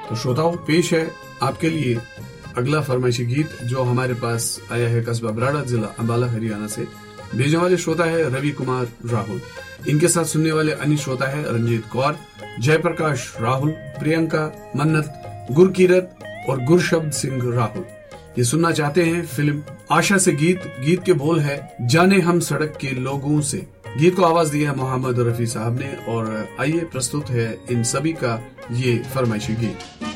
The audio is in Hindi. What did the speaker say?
तो श्रोताओं, पेश है आपके लिए अगला फरमाइशी गीत जो हमारे पास आया है कस्बा बराड़ा, जिला अंबाला, हरियाणा से। भेजने वाले श्रोता है रवि कुमार राहुल। इनके साथ सुनने वाले अन्य श्रोता है रंजीत कौर, जयप्रकाश राहुल, प्रियंका, मन्नत, गुरकीरत और गुरशब्द सिंह राहुल। ये सुनना चाहते हैं फिल्म आशा से गीत के बोल है जाने हम सड़क के लोगों से। गीत को आवाज दी है मोहम्मद रफी साहब ने और आइए प्रस्तुत है इन सभी का ये फरमाइशी गीत।